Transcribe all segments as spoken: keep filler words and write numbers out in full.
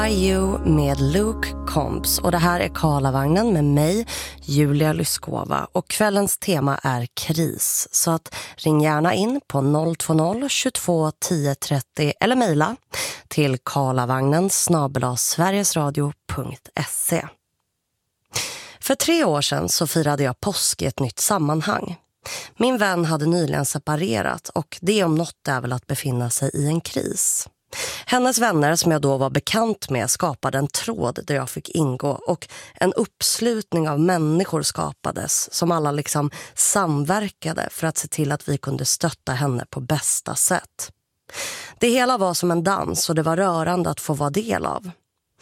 You med Luke Combs, och det här är Karlavagnen med mig, Julia Lyskova, och kvällens tema är kris, så att ring gärna in på noll två noll tjugotvå tio trettio eller mejla till karlavagnen snabel-a sverigesradio punkt se. För tre år sedan så firade jag påsk i ett nytt sammanhang. Min vän hade nyligen separerat, och det om något är väl att befinna sig i en kris. Hennes vänner som jag då var bekant med skapade en tråd där jag fick ingå, och en uppslutning av människor skapades som alla liksom samverkade för att se till att vi kunde stötta henne på bästa sätt. Det hela var som en dans, och det var rörande att få vara del av.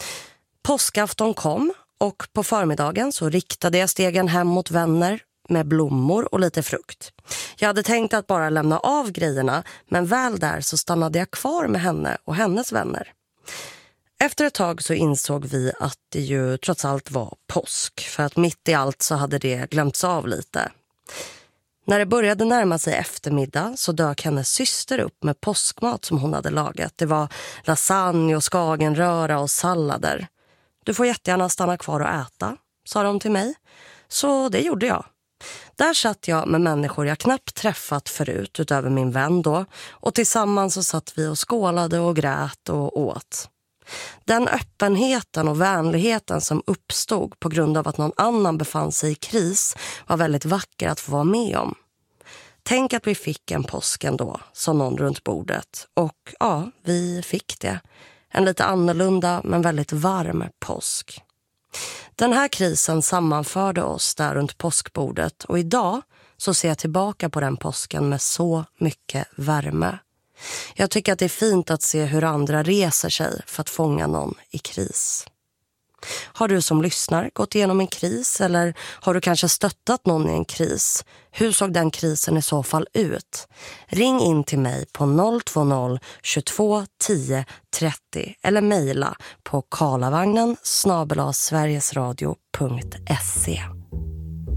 Påskafton kom, och på förmiddagen så riktade jag stegen hem mot vänner med blommor och lite frukt. Jag hade tänkt att bara lämna av grejerna, men väl där så stannade jag kvar med henne och hennes vänner. Efter ett tag så insåg vi att det ju trots allt var påsk, för att mitt i allt så hade det glömts av lite. När det började närma sig eftermiddag så dök hennes syster upp med påskmat som hon hade lagat. Det var lasagne och skagenröra och sallader. Du får jättegärna stanna kvar och äta, sa de till mig. Så det gjorde jag. Där satt jag med människor jag knappt träffat förut utöver min vän då, och tillsammans så satt vi och skålade och grät och åt. Den öppenheten och vänligheten som uppstod på grund av att någon annan befann sig i kris var väldigt vacker att få vara med om. Tänk att vi fick en påsk ändå, sa någon runt bordet, och ja, vi fick det. En lite annorlunda men väldigt varm påsk. Den här krisen sammanförde oss där runt påskbordet, och idag så ser jag tillbaka på den påsken med så mycket värme. Jag tycker att det är fint att se hur andra reser sig för att fånga någon i kris. Har du som lyssnar gått igenom en kris, eller har du kanske stöttat någon i en kris? Hur såg den krisen i så fall ut? Ring in till mig på noll två noll tjugotvå tio trettio eller mejla på karlavagnen snabel-a sverigesradio punkt se.